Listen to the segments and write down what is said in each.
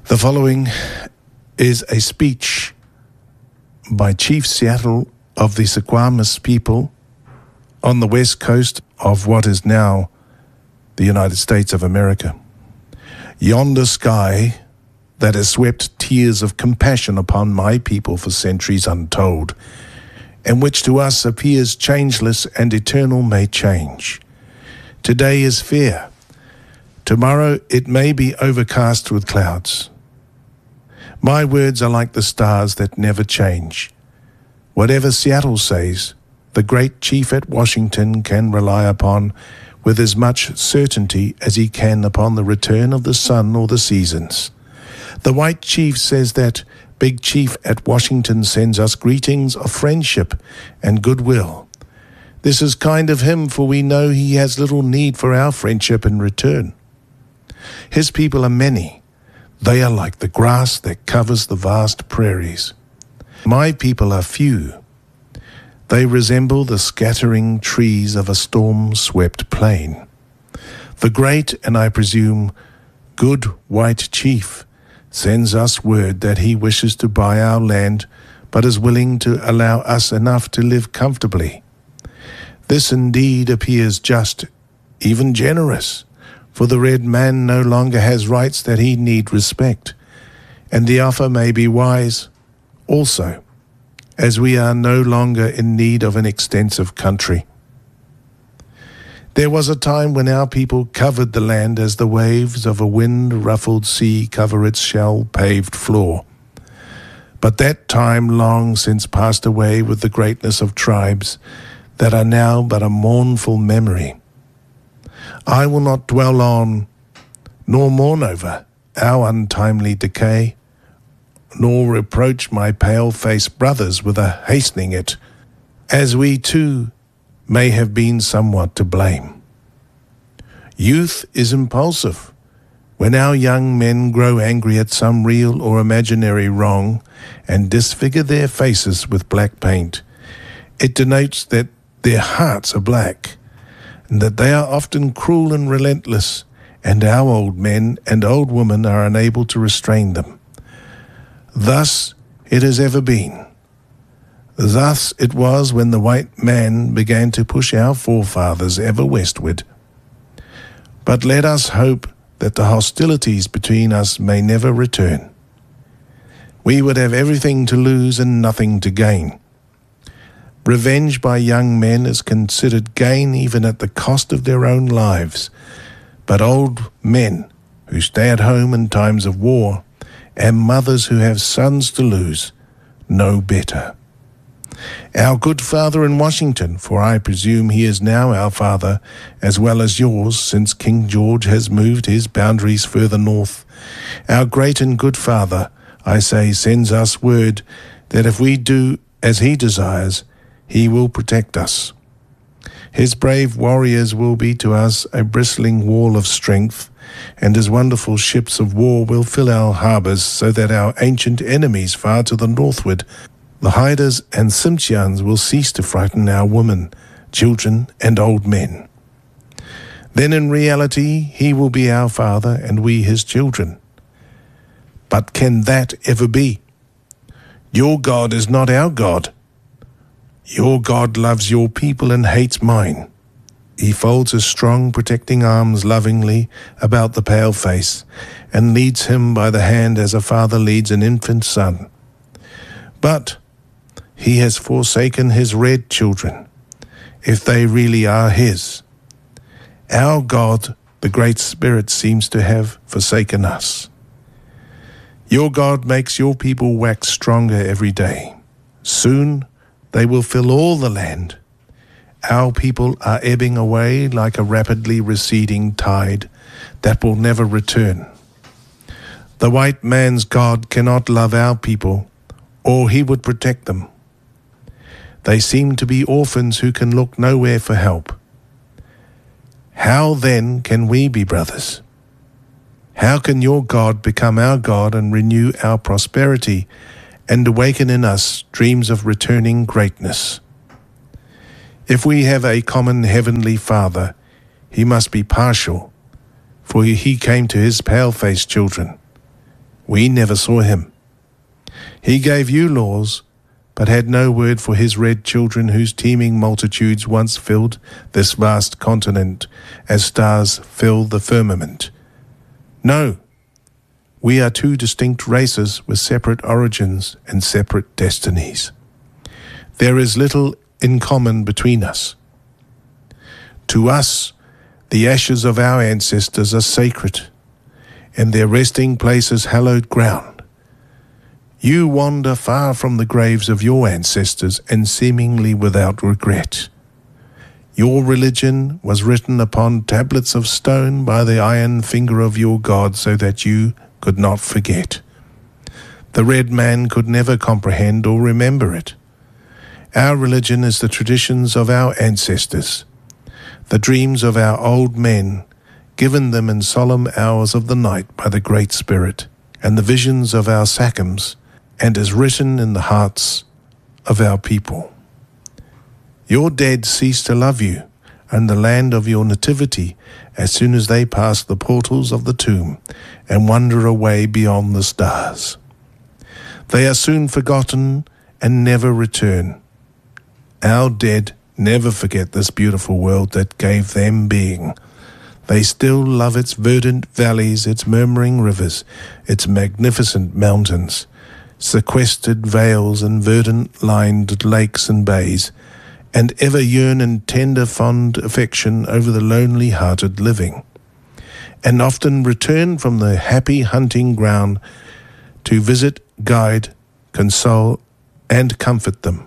The following is a speech by Chief Seattle of the Suquamish people on the west coast of what is now the United States of America. Yonder sky that has swept tears of compassion upon my people for centuries untold, and which to us appears changeless and eternal, may change. Today is fair. Tomorrow it may be overcast with clouds. My words are like the stars that never change. Whatever Seattle says, the great chief at Washington can rely upon with as much certainty as he can upon the return of the sun or the seasons. The white chief says that big chief at Washington sends us greetings of friendship and goodwill. This is kind of him, for we know he has little need for our friendship in return. His people are many. They are like the grass that covers the vast prairies. My people are few. They resemble the scattering trees of a storm-swept plain. The great, and I presume, good white chief sends us word that he wishes to buy our land, but is willing to allow us enough to live comfortably. This indeed appears just, even generous, for the red man no longer has rights that he need respect, and the offer may be wise also, as we are no longer in need of an extensive country. There was a time when our people covered the land as the waves of a wind-ruffled sea cover its shell-paved floor. But that time long since passed away with the greatness of tribes that are now but a mournful memory. I will not dwell on, nor mourn over, our untimely decay, nor reproach my pale-faced brothers with a hastening it, as we too may have been somewhat to blame. Youth is impulsive. When our young men grow angry at some real or imaginary wrong and disfigure their faces with black paint, it denotes that their hearts are black, and that they are often cruel and relentless, and our old men and old women are unable to restrain them. Thus it has ever been. Thus it was when the white man began to push our forefathers ever westward. But let us hope that the hostilities between us may never return. We would have everything to lose and nothing to gain. Revenge by young men is considered gain even at the cost of their own lives, but old men who stay at home in times of war, and mothers who have sons to lose, know better. Our good father in Washington, for I presume he is now our father as well as yours, since King George has moved his boundaries further north, our great and good father, I say, sends us word that if we do as he desires, he will protect us. His brave warriors will be to us a bristling wall of strength, and his wonderful ships of war will fill our harbors, so that our ancient enemies far to the northward, the Haidas and Tsimshians, will cease to frighten our women, children, and old men. Then in reality he will be our father, and we his children. But can that ever be? Your God is not our God. Your God loves your people and hates mine. He folds his strong, protecting arms lovingly about the pale face, and leads him by the hand as a father leads an infant son. But he has forsaken his red children, if they really are his. Our God, the Great Spirit, seems to have forsaken us. Your God makes your people wax stronger every day. Soon they will fill all the land. Our people are ebbing away like a rapidly receding tide that will never return. The white man's God cannot love our people, or he would protect them. They seem to be orphans who can look nowhere for help. How then can we be brothers? How can your God become our God and renew our prosperity and awaken in us dreams of returning greatness? If we have a common heavenly Father, he must be partial, for he came to his pale-faced children. We never saw him. He gave you laws, but had no word for his red children whose teeming multitudes once filled this vast continent as stars fill the firmament. No, we are two distinct races with separate origins and separate destinies. There is little in common between us. To us, the ashes of our ancestors are sacred, and their resting place is hallowed ground. You wander far from the graves of your ancestors and seemingly without regret. Your religion was written upon tablets of stone by the iron finger of your God so that you could not forget. The red man could never comprehend or remember it. Our religion is the traditions of our ancestors, the dreams of our old men, given them in solemn hours of the night by the Great Spirit, and the visions of our sachems, and is written in the hearts of our people. Your dead cease to love you, and the land of your nativity, as soon as they pass the portals of the tomb and wander away beyond the stars. They are soon forgotten and never return. Our dead never forget this beautiful world that gave them being. They still love its verdant valleys, its murmuring rivers, its magnificent mountains, sequestered vales and verdant-lined lakes and bays, and ever yearn in tender fond affection over the lonely-hearted living, and often return from the happy hunting ground to visit, guide, console, and comfort them.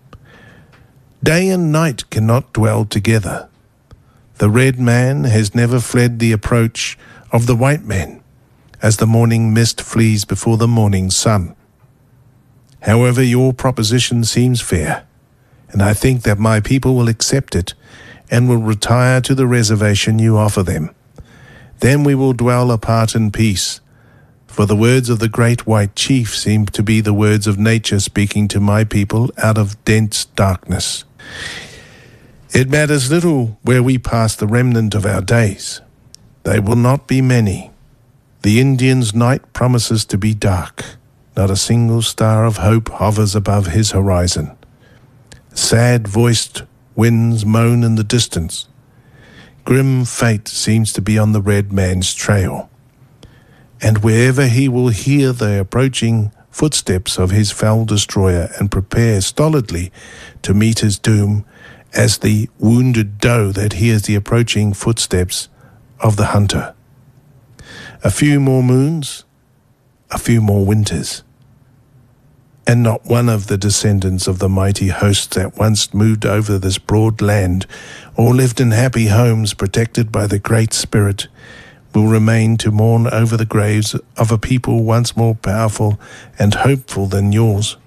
Day and night cannot dwell together. The red man has never fled the approach of the white man, as the morning mist flees before the morning sun. However, your proposition seems fair, and I think that my people will accept it and will retire to the reservation you offer them. Then we will dwell apart in peace, for the words of the great white chief seem to be the words of nature speaking to my people out of dense darkness. It matters little where we pass the remnant of our days. They will not be many. The Indian's night promises to be dark. Not a single star of hope hovers above his horizon. Sad-voiced winds moan in the distance. Grim fate seems to be on the red man's trail. And wherever he will hear the approaching footsteps of his fell destroyer and prepare stolidly to meet his doom as the wounded doe that hears the approaching footsteps of the hunter. A few more moons, a few more winters, and not one of the descendants of the mighty hosts that once moved over this broad land or lived in happy homes protected by the Great Spirit will remain to mourn over the graves of a people once more powerful and hopeful than yours.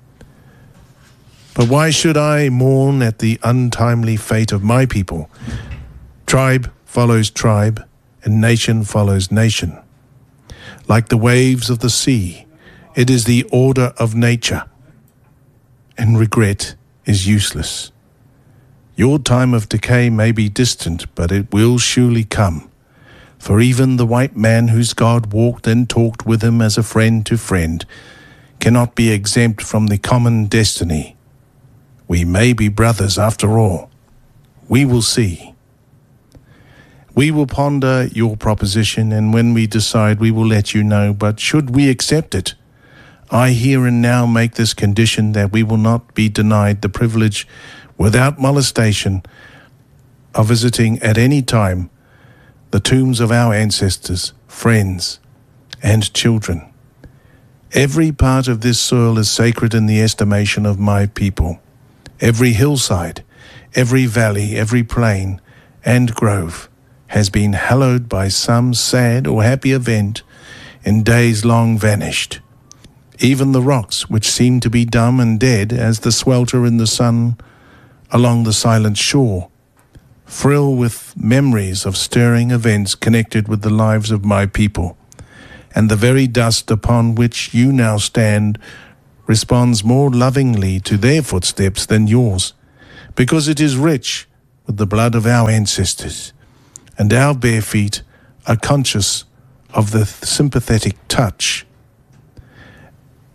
But why should I mourn at the untimely fate of my people? Tribe follows tribe, and nation follows nation. Like the waves of the sea, it is the order of nature, and regret is useless. Your time of decay may be distant, but it will surely come. For even the white man whose God walked and talked with him as a friend to friend cannot be exempt from the common destiny. We may be brothers after all. We will see. We will ponder your proposition, and when we decide we will let you know, but should we accept it, I here and now make this condition that we will not be denied the privilege, without molestation, of visiting at any time the tombs of our ancestors, friends, and children. Every part of this soil is sacred in the estimation of my people. Every hillside, every valley, every plain, and grove has been hallowed by some sad or happy event in days long vanished. Even the rocks, which seem to be dumb and dead as the swelter in the sun along the silent shore, thrill with memories of stirring events connected with the lives of my people, and the very dust upon which you now stand responds more lovingly to their footsteps than yours, because it is rich with the blood of our ancestors, and our bare feet are conscious of the sympathetic touch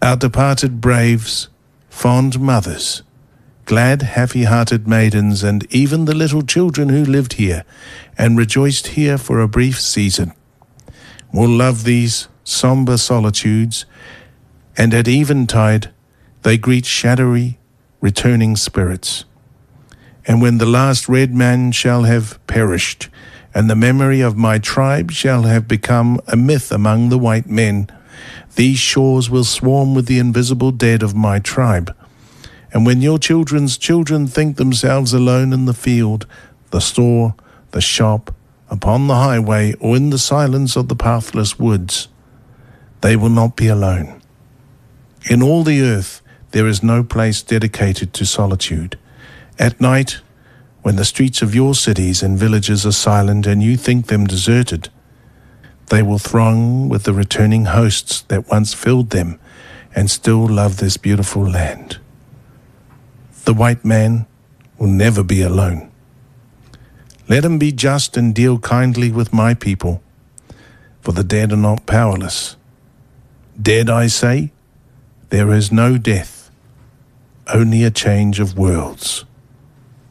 Our departed braves, fond mothers, glad, happy-hearted maidens, and even the little children who lived here and rejoiced here for a brief season, will love these sombre solitudes, and at eventide they greet shadowy, returning spirits. And when the last red man shall have perished, and the memory of my tribe shall have become a myth among the white men, these shores will swarm with the invisible dead of my tribe. And when your children's children think themselves alone in the field, the store, the shop, upon the highway, or in the silence of the pathless woods, they will not be alone. In all the earth there is no place dedicated to solitude. At night, when the streets of your cities and villages are silent and you think them deserted, they will throng with the returning hosts that once filled them and still love this beautiful land. The white man will never be alone. Let him be just and deal kindly with my people, for the dead are not powerless. Dead, I say, there is no death, only a change of worlds.